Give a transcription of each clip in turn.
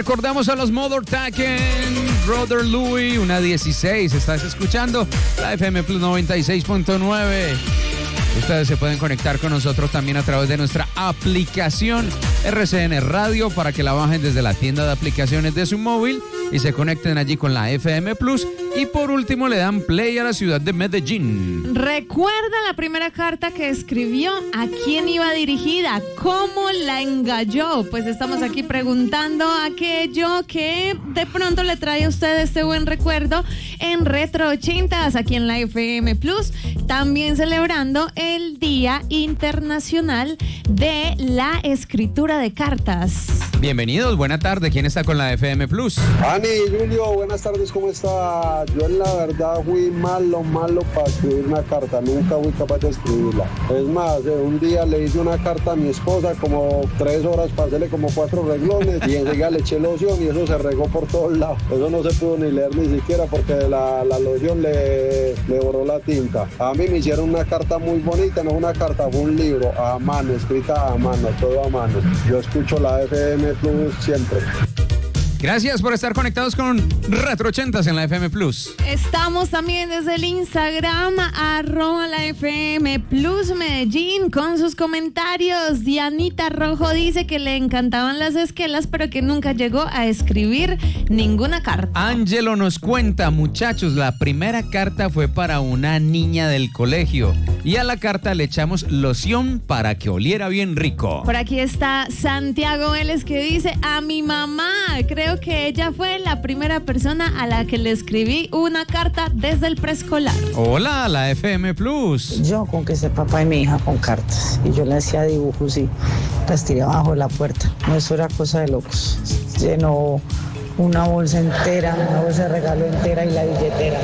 recordamos a los Mother Taken, Brother Louie, una 16. Estás escuchando la FM Plus 96.9. Ustedes se pueden conectar con nosotros también a través de nuestra aplicación RCN Radio para que la bajen desde la tienda de aplicaciones de su móvil y se conecten allí con la FM Plus. Y por último le dan play a la ciudad de Medellín. ¿Recuerda la primera carta que escribió? ¿A quién iba dirigida? ¿Cómo la engalló? Pues estamos aquí preguntando aquello que de pronto le trae a usted este buen recuerdo en Retro 80s aquí en la FM Plus. También celebrando el Día Internacional de la Escritura de Cartas. Bienvenidos, buena tarde. ¿Quién está con la FM Plus? Ani, Julio, buenas tardes, ¿cómo está? Yo en la verdad fui malo para escribir una carta, nunca fui capaz de escribirla. Es más, un día le hice una carta a mi esposa, como 3 horas para hacerle como 4 renglones y enseguida le eché loción y eso se regó por todos lados. Eso no se pudo ni leer ni siquiera porque la loción le borró la tinta. A mí me hicieron una carta muy bonita, no una carta, fue un libro a mano, escrita a mano, todo a mano. Yo escucho la FM Plus siempre. Gracias por estar conectados con Retro 80s en la FM Plus. Estamos también desde el Instagram, @la FM Plus Medellín, con sus comentarios. Dianita Rojo dice que le encantaban las esquelas, pero que nunca llegó a escribir ninguna carta. Ángelo nos cuenta, muchachos, la primera carta fue para una niña del colegio y a la carta le echamos loción para que oliera bien rico. Por aquí está Santiago Vélez que dice, a mi mamá, creo que ella fue la primera persona a la que le escribí una carta desde el preescolar. Hola, la FM Plus. Yo conquisté papá y mi hija con cartas y yo le hacía dibujos y las tiraba bajo la puerta. No, eso era cosa de locos. Llenó una bolsa entera, una bolsa de regalo entera y la billetera.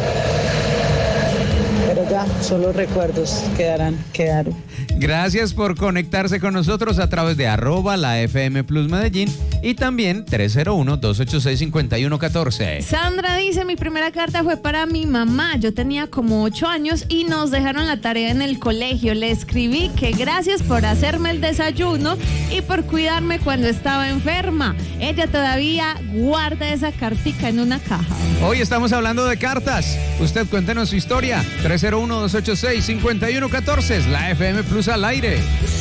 Pero ya, solo recuerdos quedaron. Gracias por conectarse con nosotros a través de @la FM Plus Medellín y también 301-286-5114. Sandra dice, mi primera carta fue para mi mamá. Yo tenía como 8 años y nos dejaron la tarea en el colegio. Le escribí que gracias por hacerme el desayuno y por cuidarme cuando estaba enferma. Ella todavía guarda esa cartica en una caja. Hoy estamos hablando de cartas. Usted cuéntenos su historia. 301-286-5114. La FM Plus al aire.